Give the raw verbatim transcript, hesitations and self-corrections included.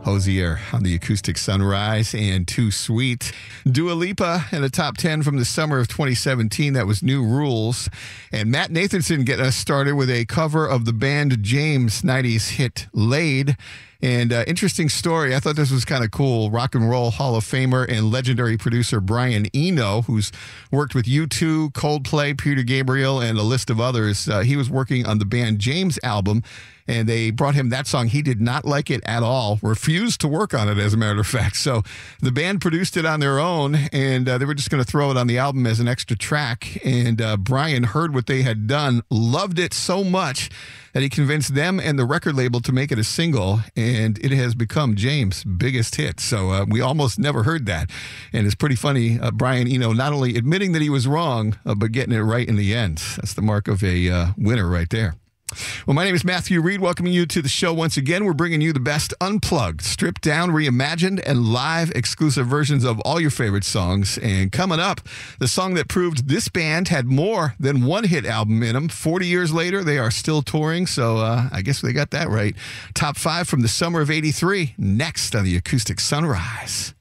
Hosier on the Acoustic Sunrise and Too Sweet. Dua Lipa in the top ten from the summer of twenty seventeen. That was New Rules. And Matt Nathanson getting us started with a cover of the band James' nineties hit Laid. And uh, interesting story. I thought this was kind of cool. Rock and Roll Hall of Famer and legendary producer Brian Eno, who's worked with U two, Coldplay, Peter Gabriel, and a list of others. Uh, he was working on the band James album, and they brought him that song. He did not like it at all, refused to work on it, as a matter of fact. So the band produced it on their own, and uh, they were just going to throw it on the album as an extra track. And uh, Brian heard what they had done, loved it so much that he convinced them and the record label to make it a single, and it has become James' biggest hit. So uh, we almost never heard that. And it's pretty funny, uh, Brian Eno not only admitting that he was wrong, uh, but getting it right in the end. That's the mark of a uh, winner right there. Well, my name is Matthew Reed, welcoming you to the show once again. We're bringing you the best unplugged, stripped down, reimagined, and live exclusive versions of all your favorite songs. And coming up, the song that proved this band had more than one hit album in them. forty years later, they are still touring, so uh, I guess they got that right. Top five from the summer of eighty-three, next on the Acoustic Sunrise.